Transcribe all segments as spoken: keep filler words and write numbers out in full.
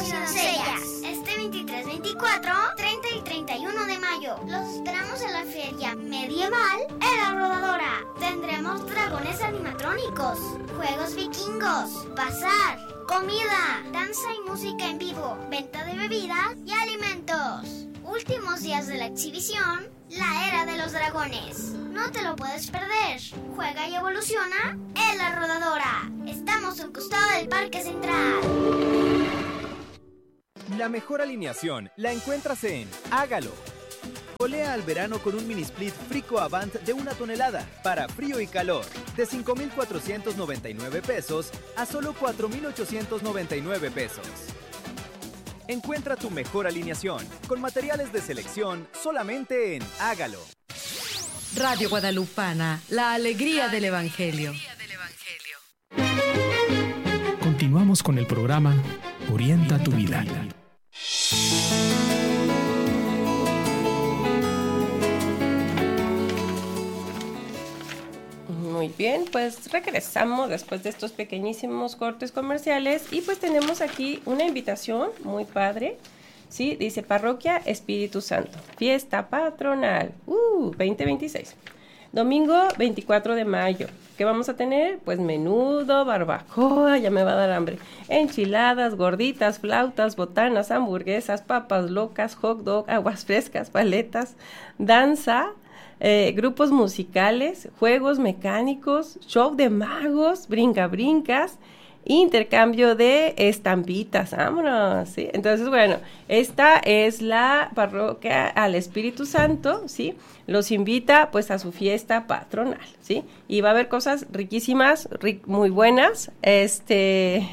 y doncellas. Este veintitrés, veinticuatro, treinta y treinta y uno de mayo los esperamos en la feria medieval en La Rodadora. Tendremos dragones animatrónicos, juegos vikingos, bazar, comida, danza y música en vivo, venta de bebidas y alimentos. Últimos días de la exhibición, la era de los dragones. No te lo puedes perder. Juega y evoluciona en La Rodadora. Estamos a un costado del Parque Central. La mejor alineación la encuentras en Hágalo. Golea al verano con un mini split Frico Avant de una tonelada para frío y calor, de cinco mil cuatrocientos noventa y nueve pesos a solo cuatro mil ochocientos noventa y nueve pesos. Encuentra tu mejor alineación con materiales de selección solamente en Hágalo. Radio Guadalupana, la alegría del Evangelio. Continuamos con el programa Orienta tu vida. Muy bien, pues regresamos después de estos pequeñísimos cortes comerciales y pues tenemos aquí una invitación muy padre, ¿sí? Dice Parroquia Espíritu Santo, fiesta patronal, uh, veinte veintiséis, domingo veinticuatro de mayo. ¿Qué vamos a tener? Pues menudo, barbacoa, ya me va a dar hambre, enchiladas, gorditas, flautas, botanas, hamburguesas, papas locas, hot dog, aguas frescas, paletas, danza, Eh, grupos musicales, juegos mecánicos, show de magos, brinca-brincas, intercambio de estampitas, vámonos, ¿sí? Entonces, bueno, esta es la Parroquia al Espíritu Santo, ¿sí? Los invita, pues, a su fiesta patronal, ¿sí? Y va a haber cosas riquísimas, ri- muy buenas, este...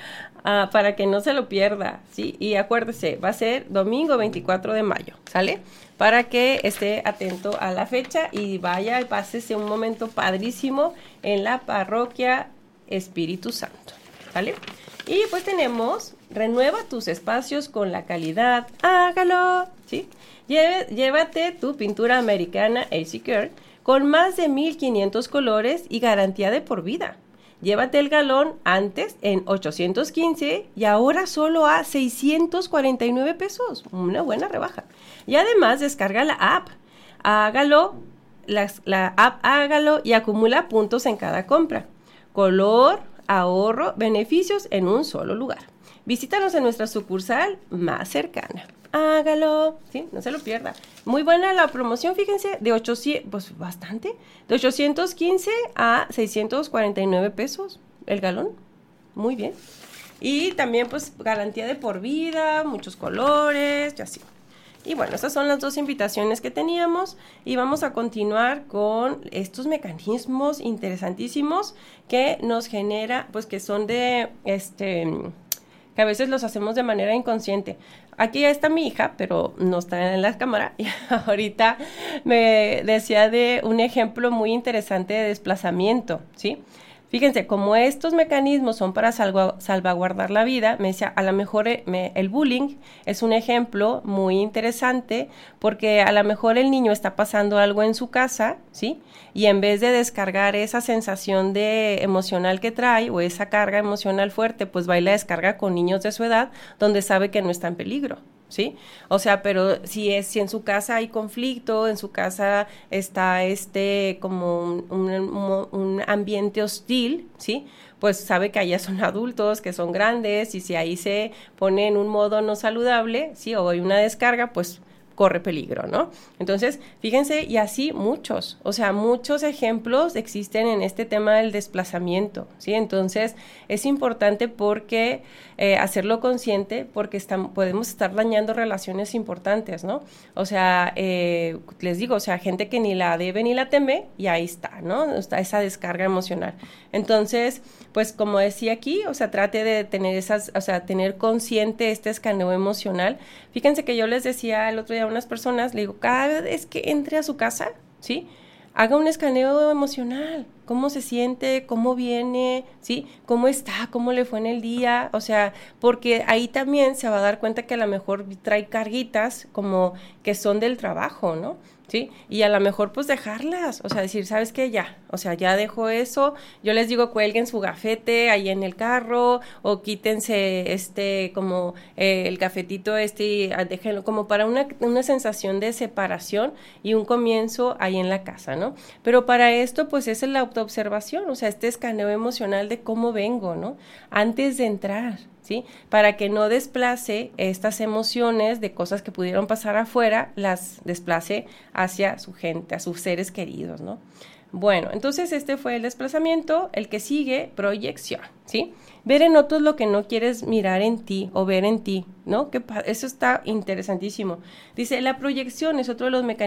Uh, para que no se lo pierda, ¿sí? Y acuérdese, va a ser domingo veinticuatro de mayo, ¿sale? Para que esté atento a la fecha y vaya y pásese un momento padrísimo en la Parroquia Espíritu Santo, ¿sale? Y pues tenemos, renueva tus espacios con la calidad, hágalo, ¿sí? Lleve, llévate tu pintura americana A C Care con más de mil quinientos colores y garantía de por vida. Llévate el galón antes en ochocientos quince y ahora solo a seiscientos cuarenta y nueve pesos. Una buena rebaja. Y además descarga la app. Hágalo, la, la app Hágalo y acumula puntos en cada compra. Color, ahorro, beneficios en un solo lugar. Visítanos en nuestra sucursal más cercana. Hágalo, ¿sí? No se lo pierda. Muy buena la promoción, fíjense, de ochocientos, pues bastante, de ochocientos quince a seiscientos cuarenta y nueve pesos el galón. Muy bien. Y también, pues, garantía de por vida, muchos colores, y así. Y bueno, estas son las dos invitaciones que teníamos y vamos a continuar con estos mecanismos interesantísimos que nos genera, pues, que son de, este... que a veces los hacemos de manera inconsciente. Aquí ya está mi hija, pero no está en la cámara. Y ahorita me decía de un ejemplo muy interesante de desplazamiento, ¿sí? Fíjense, como estos mecanismos son para salva, salvaguardar la vida, me decía, a lo mejor me, el bullying es un ejemplo muy interesante porque a lo mejor el niño está pasando algo en su casa, ¿sí? Y en vez de descargar esa sensación de emocional que trae o esa carga emocional fuerte, pues va y la descarga con niños de su edad donde sabe que no está en peligro, ¿sí? O sea, pero si es si en su casa hay conflicto, en su casa está este como un, un, un ambiente hostil, ¿sí? Pues sabe que allá son adultos, que son grandes, y si ahí se pone en un modo no saludable, ¿sí? O hay una descarga, pues corre peligro, ¿no? Entonces, fíjense, y así muchos, o sea, muchos ejemplos existen en este tema del desplazamiento, ¿sí? Entonces, es importante porque eh, hacerlo consciente, porque estamos, podemos estar dañando relaciones importantes, ¿no? O sea, eh, les digo, o sea, gente que ni la debe ni la teme, y ahí está, ¿no? Está esa descarga emocional. Entonces, pues, como decía aquí, o sea, trate de tener esas, o sea, tener consciente este escaneo emocional. Fíjense que yo les decía el otro día a unas personas, le digo, cada vez que entre a su casa, ¿sí? Haga un escaneo emocional, cómo se siente, cómo viene, ¿sí? Cómo está, cómo le fue en el día, o sea, porque ahí también se va a dar cuenta que a lo mejor trae carguitas como que son del trabajo, ¿no? ¿Sí? Y a lo mejor pues dejarlas, o sea, decir, ¿sabes qué? Ya, o sea, ya dejo eso, yo les digo cuelguen su gafete ahí en el carro o quítense este como eh, el gafetito este y déjenlo como para una, una sensación de separación y un comienzo ahí en la casa, ¿no? Pero para esto pues es la autoobservación, o sea, este escaneo emocional de cómo vengo, ¿no? Antes de entrar, ¿sí? Para que no desplace estas emociones de cosas que pudieron pasar afuera, las desplace hacia su gente, a sus seres queridos, ¿no? Bueno, entonces este fue el desplazamiento. El que sigue, proyección, ¿sí? Ver en otros lo que no quieres mirar en ti o ver en ti, ¿no? Que eso está interesantísimo. Dice, la proyección es otro de los mecanismos